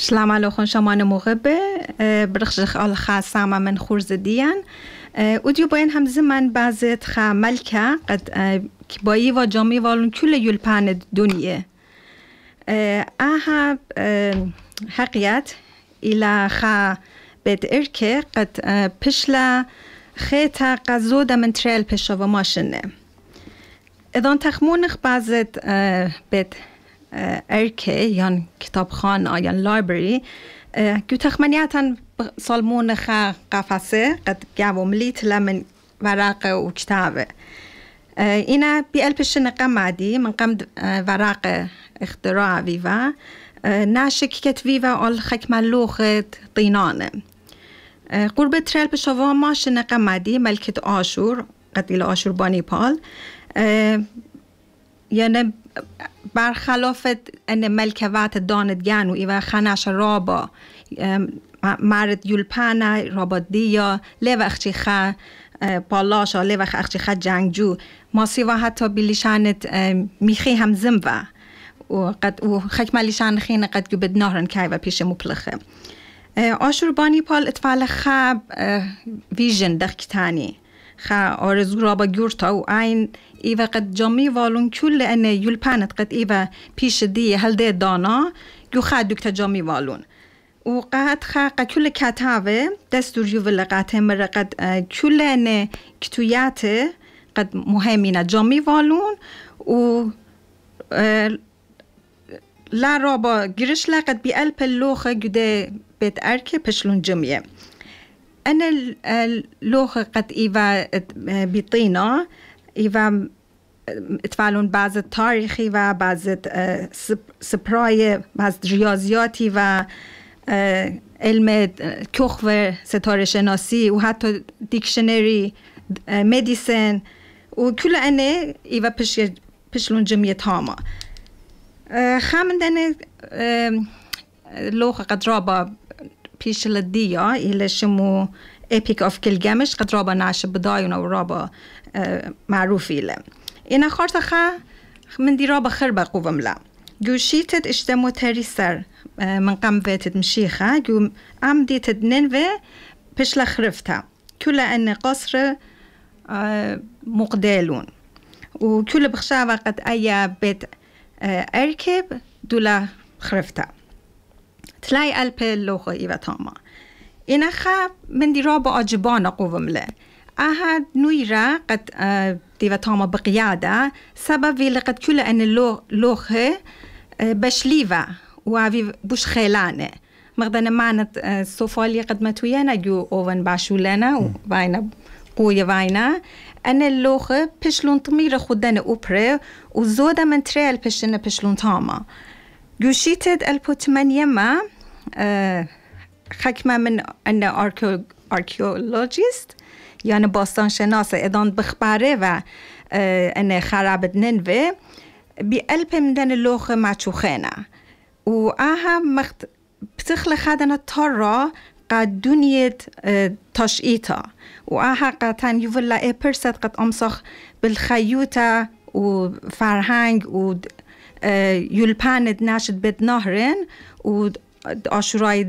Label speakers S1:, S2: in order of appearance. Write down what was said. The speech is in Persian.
S1: سلام علیکم شما نموقبه برخش آلخا ساما من خورز دیان ودیو باین هم زمان بعضت خا ملکه قد کبایی و جامی والون کل یلپان دنیه آها حقیقت ایلا خا بد ارکه قد پشلا خیتا قزوده من تریل پشا و ماشنه ادان تخمونخ بعضت بد ارکه یان کتابخانه یان لایبرری که تخمینیاتن سالمون خا قفسه قد جابوا مليت لمن ورقه و کتابه اینا بیالپشن قمادی من قمد ورقه اختراع ویوا ناشک کت ویوا آل خک ملوخت طینانه قرب ترل بشوا ماشن قمادی ملکت آشور قد إلى آشور بانی پال یعنی برخلافت ان ملکوات داند گانو ایوا خناش رابا مارد یلپانا رابا دیا لوخچی خا پالاشا لوخچی خا جنگجو ما سیوا حتی بلیشانت میخی هم زموا و قد و خکمالیشان خینه قد جو بد نهرن کی و پیش مپلخه آشور بانی پال اتفال خا ویژن دختانی خا آرزو رابا گورتا و این ایوا قد جامی والون کل ان یلپانت قد ایوا پیش دی هل ده دانا جو خا دکت جامی والون و قد خا کل کتابه دستور یوول قد مر قد کل ان کتویات قد مهمینه جامی والون و لا رابا گرش لقد بی الپ لوخه گده بيت ارکه پشلون جمعه أنا اللوخة قد إيفا بيطينا إيفا اتفعلون بعض التاريخي و بعض سپرای بعض رياضياتي و علم كوخ و ستاره شناسی و حتی دیکشنری مدیسن و کل انه إيفا پشلون جمعه تاما خامندن لوخة قد رابا پیش لدیا ایل شمو اپیک آف گلگمش قد رابا ناش بدایون و رابا معروف ایله اینا خارت خا من دی رابا خربا قوم لا گوشیتت اشتمو تریسر من قم ویتت مشیخه گو ام دیتت ننوه پیش لخرفتا کل ان قصر مقدلون و کل بخشا وقت ایا بیت ارکب دولا خرفتا تلاقي ألب اللوخة إيوا تاما إنا خا من دي رابا عجبانا قوم له أها نويرا قد ديوا تاما بقيادة سبب في لقد كل أن اللوخة بشليفة وعوي بوش خيلانة مقدنا معنى سوفالي قد متويانا جو أوفن باشولنا وواينا قوية واينا أن اللوخة بشلون طميرة خدنا أوبري وزودة من تريل بشنا بشلون تاما گوشیتت الپوتمانیما حکمه من ان آرکیولوژیست یعنی باستان شناس ادان بخبره و ان خرابت ننوه بی الپ مندن لوخ مچوخنه و آها مخت بتخل خدنا تارا قد دنیت تشعیتا و آها قطعا یولا اپرست قد امسخ بالخیوتا و فرهنگ و یلپاند نشد بد نهرن و آشورای